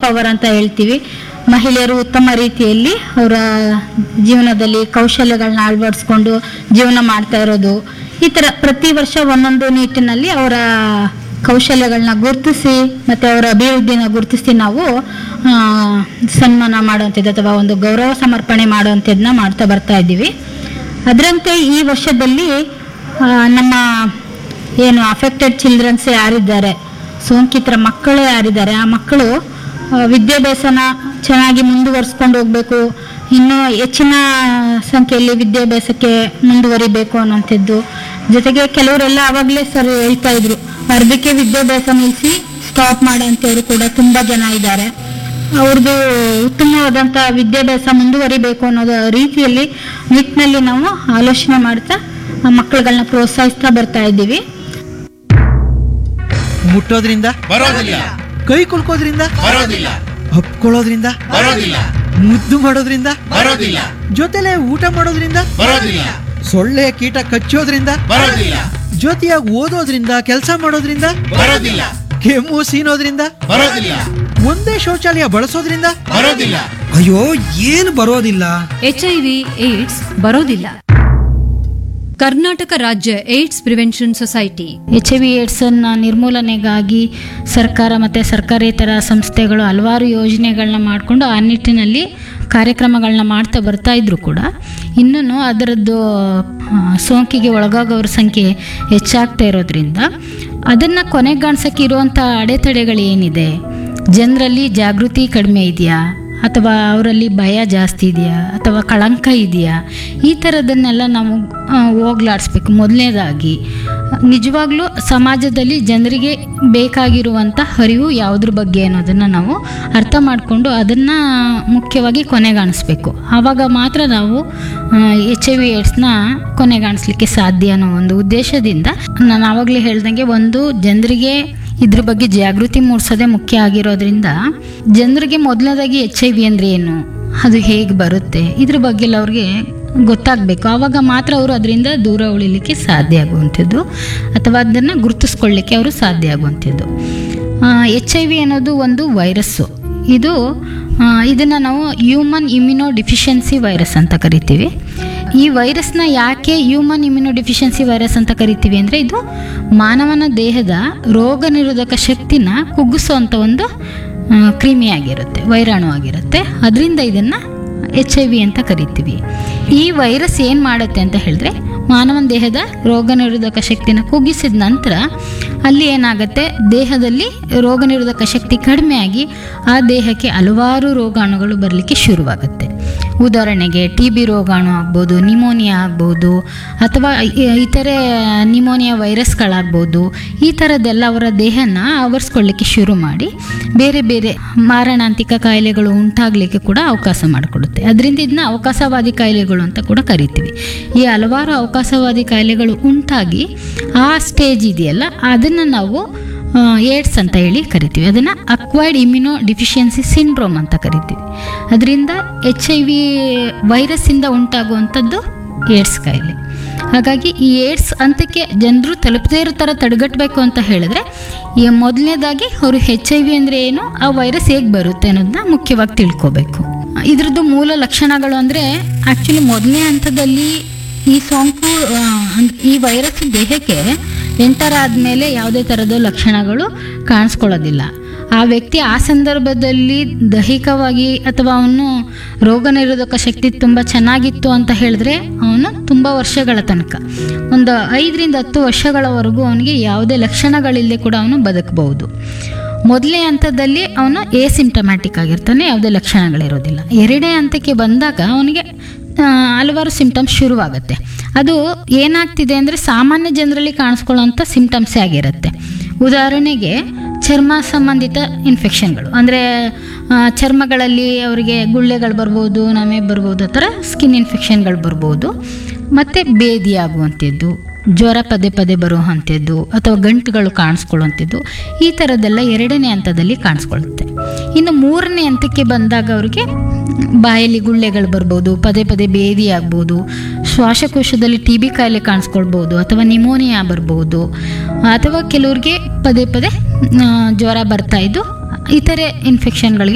Power ಅಂತ ಹೇಳ್ತೀವಿ. ಮಹಿಳೆಯರು ಉತ್ತಮ ರೀತಿಯಲ್ಲಿ ಅವರ ಜೀವನದಲ್ಲಿ ಕೌಶಲ್ಯಗಳನ್ನ ಅಳವಡಿಸ್ಕೊಂಡು ಜೀವನ ಮಾಡ್ತಾ ಇರೋದು, ಈ ಥರ ಪ್ರತಿ ವರ್ಷ ಒಂದೊಂದು ನಿಟ್ಟಿನಲ್ಲಿ ಅವರ ಕೌಶಲ್ಯಗಳನ್ನ ಗುರುತಿಸಿ ಮತ್ತು ಅವರ ಅಭಿವೃದ್ಧಿನ ಗುರುತಿಸಿ ನಾವು ಸನ್ಮಾನ ಮಾಡುವಂಥದ್ದು ಅಥವಾ ಒಂದು ಗೌರವ ಸಮರ್ಪಣೆ ಮಾಡುವಂಥದ್ದನ್ನ ಮಾಡ್ತಾ ಬರ್ತಾ ಇದ್ದೀವಿ. ಅದರಂತೆ ಈ ವರ್ಷದಲ್ಲಿ ನಮ್ಮ ಏನು ಅಫೆಕ್ಟೆಡ್ ಚಿಲ್ಡ್ರನ್ಸ್ ಯಾರಿದ್ದಾರೆ, ಸೋಂಕಿತರ ಮಕ್ಕಳು ಯಾರಿದ್ದಾರೆ, ಆ ಮಕ್ಕಳು ವಿದ್ಯಾಭ್ಯಾಸನ ಚೆನ್ನಾಗಿ ಮುಂದುವರಿಸ್ಕೊಂಡು ಹೋಗಬೇಕು, ಇನ್ನೂ ಹೆಚ್ಚಿನ ಸಂಖ್ಯೆಯಲ್ಲಿ ವಿದ್ಯಾಭ್ಯಾಸಕ್ಕೆ ಮುಂದುವರಿಬೇಕು ಅನ್ನೋಂಥದ್ದು. ಜೊತೆಗೆ ಕೆಲವರೆಲ್ಲ ಆವಾಗಲೇ ಸರ್ ಹೇಳ್ತಾ ಇದ್ರು, ಅರ್ಧಕ್ಕೆ ವಿದ್ಯಾಭ್ಯಾಸ ನಿಲ್ಲಿಸಿ ಸ್ಟಾಪ್ ಮಾಡೋಂಥವ್ರು ಕೂಡ ತುಂಬ ಜನ ಇದ್ದಾರೆ. ಅವ್ರದ್ದು ಉತ್ತಮವಾದಂಥ ವಿದ್ಯಾಭ್ಯಾಸ ಮುಂದುವರಿಬೇಕು ಅನ್ನೋದು ರೀತಿಯಲ್ಲಿ ನಿಟ್ಟಿನಲ್ಲಿ ನಾವು ಆಲೋಚನೆ ಮಾಡ್ತಾ ಮಕ್ಕಳುಗಳನ್ನ ಪ್ರೋತ್ಸಾಹಿಸ್ತಾ ಬರ್ತಾ ಇದ್ದೀವಿ. ಮುಟ್ಟೋದ್ರಿಂದ ಬರೋದಿಲ್ಲ, ಕೈ ಕುಲ್ಕೋದ್ರಿಂದ ಬರೋದಿಲ್ಲ, ಹಪ್ಕೊಳ್ಳೋದ್ರಿಂದ ಬರೋದಿಲ್ಲ, ಮುದ್ದು ಮಾಡೋದ್ರಿಂದ ಬರೋದಿಲ್ಲ, ಜೊತೆಲೆ ಊಟ ಮಾಡೋದ್ರಿಂದ ಬರೋದಿಲ್ಲ, ಸೊಳ್ಳೆ ಕೀಟ ಕಚ್ಚೋದ್ರಿಂದ ಬರೋದಿಲ್ಲ, ಜೊತೆಯಾಗಿ ಓದೋದ್ರಿಂದ ಕೆಲಸ ಮಾಡೋದ್ರಿಂದ ಬರೋದಿಲ್ಲ, ಕೆಮ್ಮು ಸೀನೋದ್ರಿಂದ ಬರೋದಿಲ್ಲ, ಒಂದೇ ಶೌಚಾಲಯ ಬಳಸೋದ್ರಿಂದ ಬರೋದಿಲ್ಲ. ಅಯ್ಯೋ ಏನು ಬರೋದಿಲ್ಲ. HIV ಏಡ್ಸ್ ಬರೋದಿಲ್ಲ. ಕರ್ನಾಟಕ ರಾಜ್ಯ ಏಡ್ಸ್ ಪ್ರಿವೆನ್ಷನ್ ಸೊಸೈಟಿ HIV ಏಡ್ಸನ್ನು ನಿರ್ಮೂಲನೆಗಾಗಿ ಸರ್ಕಾರ ಮತ್ತು ಸರ್ಕಾರೇತರ ಸಂಸ್ಥೆಗಳು ಹಲವಾರು ಯೋಜನೆಗಳನ್ನ ಮಾಡಿಕೊಂಡು ಆ ನಿಟ್ಟಿನಲ್ಲಿ ಕಾರ್ಯಕ್ರಮಗಳನ್ನ ಮಾಡ್ತಾ ಬರ್ತಾ ಇದ್ರು ಕೂಡ ಇನ್ನೂ ಅದರದ್ದು ಸೋಂಕಿಗೆ ಒಳಗಾಗೋರ ಸಂಖ್ಯೆ ಹೆಚ್ಚಾಗ್ತಾ ಇರೋದ್ರಿಂದ ಅದನ್ನು ಕೊನೆಗಾಣಿಸೋಕ್ಕೆ ಇರುವಂಥ ಅಡೆತಡೆಗಳು ಏನಿದೆ, ಜನರಲ್ಲಿ ಜಾಗೃತಿ ಕಡಿಮೆ ಇದೆಯಾ ಅಥವಾ ಅವರಲ್ಲಿ ಭಯ ಜಾಸ್ತಿ ಇದೆಯಾ ಅಥವಾ ಕಳಂಕ ಇದೆಯಾ, ಈ ಥರದನ್ನೆಲ್ಲ ನಾವು ಹೋಗ್ಲಾಡಿಸ್ಬೇಕು. ಮೊದಲನೇದಾಗಿ ನಿಜವಾಗ್ಲೂ ಸಮಾಜದಲ್ಲಿ ಜನರಿಗೆ ಬೇಕಾಗಿರುವಂಥ ಅರಿವು ಯಾವುದ್ರ ಬಗ್ಗೆ ಅನ್ನೋದನ್ನು ನಾವು ಅರ್ಥ ಮಾಡಿಕೊಂಡು ಅದನ್ನು ಮುಖ್ಯವಾಗಿ ಕೊನೆಗಾಣಿಸ್ಬೇಕು. ಆವಾಗ ಮಾತ್ರ ನಾವು HIV ಏಡ್ಸ್ನ ಕೊನೆಗಾಣಿಸ್ಲಿಕ್ಕೆ ಸಾಧ್ಯ ಅನ್ನೋ ಒಂದು ಉದ್ದೇಶದಿಂದ ನಾನು ಆವಾಗಲೇ ಹೇಳ್ದಂಗೆ ಒಂದು ಜನರಿಗೆ ಇದ್ರ ಬಗ್ಗೆ ಜಾಗೃತಿ ಮೂಡಿಸೋದೇ ಮುಖ್ಯ ಆಗಿರೋದ್ರಿಂದ ಜನರಿಗೆ ಮೊದಲನೇದಾಗಿ HIV ಅಂದರೆ ಏನು, ಅದು ಹೇಗೆ ಬರುತ್ತೆ, ಇದ್ರ ಬಗ್ಗೆ ಎಲ್ಲ ಅವ್ರಿಗೆ ಗೊತ್ತಾಗಬೇಕು. ಆವಾಗ ಮಾತ್ರ ಅವರು ಅದರಿಂದ ದೂರ ಉಳಿಲಿಕ್ಕೆ ಸಾಧ್ಯ ಆಗುವಂಥದ್ದು ಅಥವಾ ಅದನ್ನು ಗುರುತಿಸ್ಕೊಳ್ಳಿಕ್ಕೆ ಅವರು ಸಾಧ್ಯ ಆಗುವಂಥದ್ದು. HIV ಅನ್ನೋದು ಒಂದು ವೈರಸ್ಸು. ಇದನ್ನು ನಾವು ಹ್ಯೂಮನ್ ಇಮ್ಯುನೋ ಡಿಫಿಷಿಯನ್ಸಿ ವೈರಸ್ ಅಂತ ಕರಿತೀವಿ. ಈ ವೈರಸ್ನ ಯಾಕೆ ಹ್ಯೂಮನ್ ಇಮ್ಯುನೋ ಡಿಫಿಷಿಯನ್ಸಿ ವೈರಸ್ ಅಂತ ಕರಿತೀವಿ ಅಂದರೆ ಇದು ಮಾನವನ ದೇಹದ ರೋಗ ನಿರೋಧಕ ಶಕ್ತಿನ ಕುಗ್ಗಿಸುವಂಥ ಒಂದು ಕ್ರಿಮಿಯಾಗಿರುತ್ತೆ, ವೈರಾಣು ಆಗಿರುತ್ತೆ. ಅದರಿಂದ ಇದನ್ನು HIV ಅಂತ ಕರಿತೀವಿ. ಈ ವೈರಸ್ ಏನು ಮಾಡುತ್ತೆ ಅಂತ ಹೇಳಿದ್ರೆ ಮಾನವನ ದೇಹದ ರೋಗ ನಿರೋಧಕ ಶಕ್ತಿನ ಕುಗ್ಗಿಸಿದ ನಂತರ ಅಲ್ಲಿ ಏನಾಗುತ್ತೆ, ದೇಹದಲ್ಲಿ ರೋಗ ನಿರೋಧಕ ಶಕ್ತಿ ಕಡಿಮೆಯಾಗಿ ಆ ದೇಹಕ್ಕೆ ಹಲವಾರು ರೋಗಾಣುಗಳು ಬರಲಿಕ್ಕೆ ಶುರುವಾಗುತ್ತೆ. ಉದಾಹರಣೆಗೆ TB ರೋಗಾಣು ಆಗ್ಬೋದು, ನಿಮೋನಿಯಾ ಆಗ್ಬೋದು, ಅಥವಾ ಇತರೆ ನಿಮೋನಿಯಾ ವೈರಸ್ಗಳಾಗ್ಬೋದು. ಈ ಥರದ್ದೆಲ್ಲ ಅವರ ದೇಹನ ಆವರಿಸ್ಕೊಳ್ಳಿಕ್ಕೆ ಶುರು ಮಾಡಿ ಬೇರೆ ಬೇರೆ ಮಾರಣಾಂತಿಕ ಕಾಯಿಲೆಗಳು ಉಂಟಾಗಲಿಕ್ಕೆ ಕೂಡ ಅವಕಾಶ ಮಾಡಿಕೊಡುತ್ತೆ. ಅದರಿಂದ ಇದನ್ನ ಅವಕಾಶವಾದಿ ಕಾಯಿಲೆಗಳು ಅಂತ ಕೂಡ ಕರಿತೀವಿ. ಈ ಹಲವಾರು ಅವಕಾಶವಾದಿ ಕಾಯಿಲೆಗಳು ಉಂಟಾಗಿ ಆ ಸ್ಟೇಜ್ ಇದೆಯಲ್ಲ ಅದನ್ನು ನಾವು ಏಡ್ಸ್ ಅಂತ ಹೇಳಿ ಕರಿತೀವಿ. ಅದನ್ನು ಅಕ್ವೈರ್ಡ್ ಇಮ್ಯುನೋ ಡಿಫಿಷಿಯನ್ಸಿ ಸಿಂಡ್ರೋಮ್ ಅಂತ ಕರಿತೀವಿ. ಅದರಿಂದ HIV ವೈರಸ್ಸಿಂದ ಉಂಟಾಗುವಂಥದ್ದು ಏಡ್ಸ್ ಕಾಯಿಲೆ. ಹಾಗಾಗಿ ಈ ಏಡ್ಸ್ ಹಂತಕ್ಕೆ ಜನರು ತಲುಪದೇ ಇರೋ ಥರ ತಡೆಗಟ್ಟಬೇಕು ಅಂತ ಹೇಳಿದ್ರೆ ಈ ಮೊದಲನೇದಾಗಿ ಅವರು HIV ಅಂದರೆ ಏನು, ಆ ವೈರಸ್ ಹೇಗೆ ಬರುತ್ತೆ ಅನ್ನೋದನ್ನ ಮುಖ್ಯವಾಗಿ ತಿಳ್ಕೊಬೇಕು. ಇದ್ರದ್ದು ಮೂಲ ಲಕ್ಷಣಗಳು ಅಂದರೆ ಆ್ಯಕ್ಚುಲಿ ಮೊದಲನೇ ಹಂತದಲ್ಲಿ ಈ ಸೋಂಕು ಈ ವೈರಸ್ ದೇಹಕ್ಕೆ ಎಂಟರ್ ಆದಮೇಲೆ ಯಾವುದೇ ಥರದ ಲಕ್ಷಣಗಳು ಕಾಣಿಸ್ಕೊಳ್ಳೋದಿಲ್ಲ. ಆ ವ್ಯಕ್ತಿ ಆ ಸಂದರ್ಭದಲ್ಲಿ ದೈಹಿಕವಾಗಿ ಅಥವಾ ಅವನು ರೋಗ ನಿರೋಧಕ ಶಕ್ತಿ ತುಂಬ ಚೆನ್ನಾಗಿತ್ತು ಅಂತ ಹೇಳಿದ್ರೆ ಅವನು ತುಂಬ ವರ್ಷಗಳ ತನಕ, ಒಂದು 5-10 ವರ್ಷಗಳವರೆಗೂ ಅವನಿಗೆ ಯಾವುದೇ ಲಕ್ಷಣಗಳಿಲ್ಲದೆ ಕೂಡ ಅವನು ಬದುಕಬಹುದು. ಮೊದಲನೇ ಹಂತದಲ್ಲಿ ಅವನು ಎಸಿಂಪ್ಟಮ್ಯಾಟಿಕ್ ಆಗಿರ್ತಾನೆ, ಯಾವುದೇ ಲಕ್ಷಣಗಳಿರೋದಿಲ್ಲ. ಎರಡನೇ ಹಂತಕ್ಕೆ ಬಂದಾಗ ಅವನಿಗೆ ಹಲವಾರು ಸಿಂಪ್ಟಮ್ಸ್ ಶುರುವಾಗುತ್ತೆ. ಅದು ಏನಾಗ್ತಿದೆ ಅಂದರೆ ಸಾಮಾನ್ಯ ಜನರಲ್ಲಿ ಕಾಣಿಸ್ಕೊಳ್ಳೋಂಥ ಸಿಂಪ್ಟಮ್ಸೇ ಆಗಿರುತ್ತೆ. ಉದಾಹರಣೆಗೆ ಚರ್ಮ ಸಂಬಂಧಿತ ಇನ್ಫೆಕ್ಷನ್ಗಳು, ಅಂದರೆ ಚರ್ಮಗಳಲ್ಲಿ ಅವರಿಗೆ ಗುಳ್ಳೆಗಳು ಬರ್ಬೋದು, ನಮೆ ಬರ್ಬೋದು, ಆ ಥರ ಸ್ಕಿನ್ ಇನ್ಫೆಕ್ಷನ್ಗಳು ಬರ್ಬೋದು. ಮತ್ತು ಬೇದಿ ಆಗುವಂಥದ್ದು, ಜ್ವರ ಪದೇ ಪದೇ ಬರುವಂಥದ್ದು ಅಥವಾ ಗಂಟುಗಳು ಕಾಣಿಸ್ಕೊಳ್ಳುವಂಥದ್ದು, ಈ ಥರದ್ದೆಲ್ಲ ಎರಡನೇ ಹಂತದಲ್ಲಿ ಕಾಣಿಸ್ಕೊಳ್ಳುತ್ತೆ. ಇನ್ನು ಮೂರನೇ ಹಂತಕ್ಕೆ ಬಂದಾಗ ಅವ್ರಿಗೆ ಬಾಯಲ್ಲಿ ಗುಳ್ಳೆಗಳು ಬರ್ಬೋದು, ಪದೇ ಪದೇ ಬೇದಿ ಆಗ್ಬೋದು, ಶ್ವಾಸಕೋಶದಲ್ಲಿ TB ಕಾಯಿಲೆ ಕಾಣಿಸ್ಕೊಳ್ಬೋದು, ಅಥವಾ ನಿಮೋನಿಯಾ ಬರ್ಬೋದು, ಅಥವಾ ಕೆಲವ್ರಿಗೆ ಪದೇ ಪದೇ ಜ್ವರ ಬರ್ತಾ ಇದ್ದು ಇತರೆ ಇನ್ಫೆಕ್ಷನ್ಗಳಿಗೆ